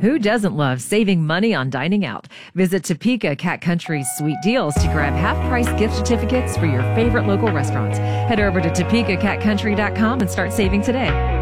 Who doesn't love saving money on dining out? Visit Topeka Cat Country's sweet deals to grab half-price gift certificates for your favorite local restaurants. Head over to topekacatcountry.com and start saving today.